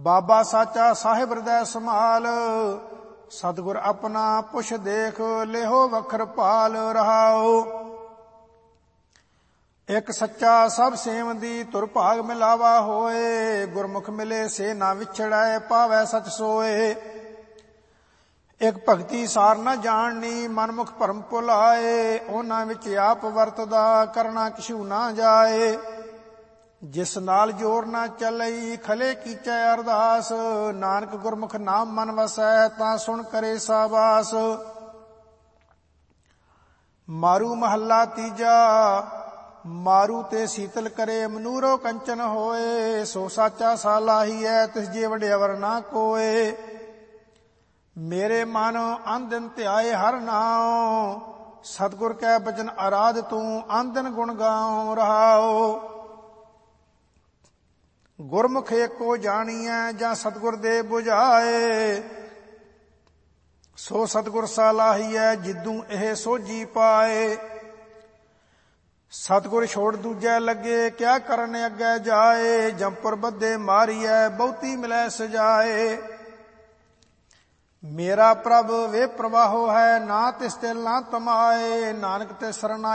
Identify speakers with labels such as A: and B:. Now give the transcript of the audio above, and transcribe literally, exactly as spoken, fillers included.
A: ਬਾਬਾ ਸਾਚਾ ਸਾਹਿਬ ਹਿਰਦੈ ਸਮਾਲ, ਸਤਿਗੁਰ ਆਪਣਾ ਪੁਛ ਦੇਖ, ਲਿਹੋ ਵਖਰ ਭਾਲ ਰਹਾਓ। ਇੱਕ ਸੱਚਾ ਸਭ ਸੇਵੰਦੀ, ਤੁਰ ਭਾਗ ਮਿਲਾਵਾ ਹੋਏ, ਗੁਰਮੁਖ ਮਿਲੇ ਸੇ ਨਾ ਵਿਛੜੈ, ਪਾਵੈ ਸਚ ਸੋਏ। ਇੱਕ ਭਗਤੀ ਸਾਰ ਨਾ ਜਾਣਨੀ, ਮਨਮੁਖ ਭਰਮ ਭੁਲਾਏ, ਉਹਨਾਂ ਵਿੱਚ ਆਪ ਵਰਤਦਾ, ਕਰਨਾ ਕਿਛੂ ਨਾ ਜਾਏ। ਜਿਸ ਨਾਲ ਜੋਰ ਨਾ ਚੱਲਈ, ਖਲੇ ਕੀਚੈ ਅਰਦਾਸ, ਨਾਨਕ ਗੁਰਮੁਖ ਨਾਮ ਮਨ ਵਸੈ, ਤਾਂ ਸੁਣ ਕਰੇ ਸਾਬਾਸ। ਮਾਰੂ ਮਹੱਲਾ ਤੀਜਾ, ਮਾਰੂ ਤੇ ਸੀਤਲ ਕਰੇ, ਮਨੂਰੋ ਕੰਚਨ ਹੋਏ, ਸੋ ਸਾਚਾ ਸਾਲਾਹੀਐ, ਤਿਸ ਜੇ ਵਡਿਆਵਰ ਨਾ ਕੋਏ। ਮੇਰੇ ਮਨ ਅੰਧਨ ਧਿਆਏ ਹਰ ਨਾਉ, ਸਤਿਗੁਰ ਕੈ ਬਚਨ ਅਰਾਧ ਤੂੰ, ਅੰਧਨ ਗੁਣ ਗਾਉ ਰਹਾਓ। ਗੁਰਮੁਖ ਏਕੋ ਜਾਣੀਐ, ਜਾਂ ਸਤਿਗੁਰ ਦੇ 부ਝਾਏ, ਸੋ ਸਤਿਗੁਰ ਸਾਲਾਹੀਐ, ਜਿਦੂ ਇਹ ਸੋਝੀ ਪਾਏ। ਸਤਿਗੁਰ ਛੋੜ ਦੂਜੈ ਲੱਗੇ, ਕਿਆ ਕਰਨ ਅੱਗੇ ਜਾਏ, ਜੰਪੁਰ ਬੱਧੇ ਮਾਰੀਐ, ਬਹੁਤੀ ਮਿਲੈ ਸਜਾਏ। ਮੇਰਾ ਪ੍ਰਭ ਵੇ ਪ੍ਰਵਾਹੋ ਹੈ, ਨਾ ਤਿਸ ਤੇ ਨਾ ਤਮਾਏ, ਨਾਨਕ ਤੇ ਸਰਨਾ